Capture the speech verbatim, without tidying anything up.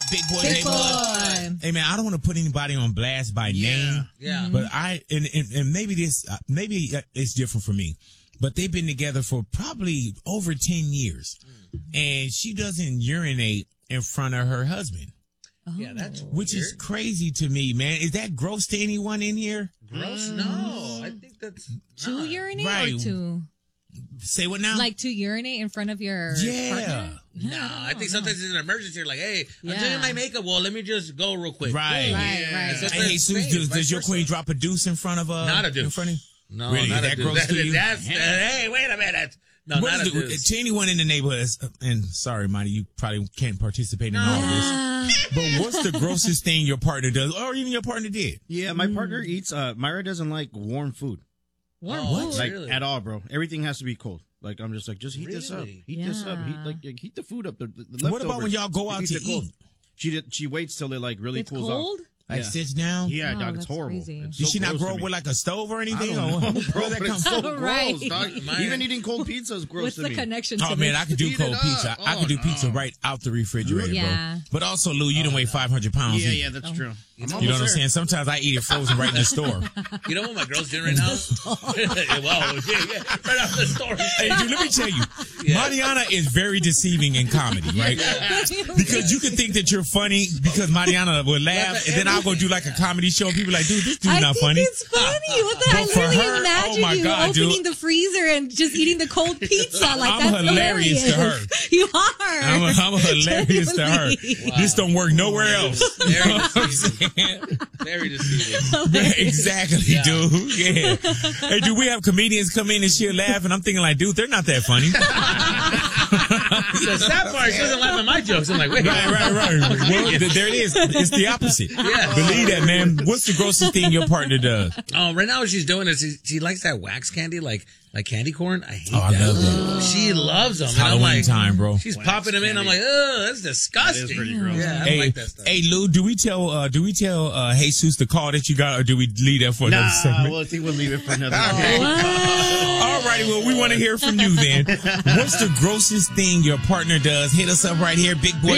Big Boy Big Neighborhood. Hey man, I don't want to put anybody on blast by Yeah. name. Yeah. But I and, and and maybe this uh, maybe it's different for me. But they've been together for probably over ten years, and she doesn't urinate in front of her husband. Yeah, that's Which weird. is crazy to me, man. Is that gross to anyone in here? Gross? No, I think that's To not. urinate Right. or to Say what now? like to urinate in front of your Yeah. partner? No, I think sometimes it's an emergency. You're like, hey, I'm Yeah. doing my makeup. Well, let me just go real quick. Right. Right, right. It's just Hey, the Jesus, same, does, vice does your versa. queen drop a deuce in front of uh Not a In deuce. front of No, Really? not That a deuce. gross to you? That's, hey, wait a minute. No, What not is a the- deuce. to anyone in the neighborhood, and sorry, Monty, you probably can't participate in all of this. Yeah. But what's the grossest thing your partner does, or even your partner did? Yeah, my partner eats. Uh, Myra doesn't like warm food, Warm Oh, food. like Really? at all, bro. Everything has to be cold. Like I'm just like, just heat this up, Really? heat this up, heat Yeah. like like, heat the food up. The, the, the What about when leftovers. y'all go out Eat to it cold. eat? She did. She waits till it like really It's cools cold? off. Like Yeah. sits down? Yeah, Oh, dog, it's that's horrible. crazy. It's Did so she not gross grow to up me. with like a stove or I anything? don't Or- know, where bro, that but come it's from? so Right. gross, dog. Mine- Even eating cold pizza is gross What's to the me. connection to Oh man, this? I could do Heat it cold up. pizza. I Oh, could do pizza no. right out the refrigerator, Yeah. bro. But also, Lou, you don't weigh five hundred pounds. Yeah, either. yeah, that's true. You know I'm You know what I'm almost there. saying? Sometimes I eat it frozen right in the store. You know what my girl's doing right now? Wow, yeah, yeah, right out the store. Hey, dude, let me tell you, Yeah. Mariana is very deceiving in comedy, right? Because you can think that you're funny because Mariana will laugh, and then I'll go do like a comedy show, and people are like, dude, this dude's I not think funny. it's funny. What the? But I for literally her, imagine oh my you God, dude. opening the freezer and just eating the cold pizza. Like I'm that's hilarious to her. You are. I'm, I'm hilarious to her. Genuinely. This don't work nowhere else. You Very know what I'm deceiving. saying? Very deceiving. Exactly, Yeah. dude. Yeah. Hey, dude, we have comedians come in and she'll laugh, and I'm thinking like, dude, they're not that funny. The sad part, she doesn't laugh at my jokes. I'm like, wait. Right, right, right. Well, th- there it is. It's the opposite. Yeah. Believe that, man. What's the grossest thing your partner does? Oh, right now what she's doing is she, she likes that wax candy, like like candy corn. I hate Oh, I that. love that. She loves them. It's and I'm Halloween like, time, bro. she's popping them in. I'm like, oh, that's disgusting. That is pretty gross. Yeah, I don't Hey, like that stuff. hey, Lou, do we tell uh, do we tell uh, Jesus the call that you got, or do we leave that for another Nah, segment? well, I think we'll leave it for another. All righty, well, we want to hear from you then. What's the grossest thing your partner does? Hit us up right here, Big Boy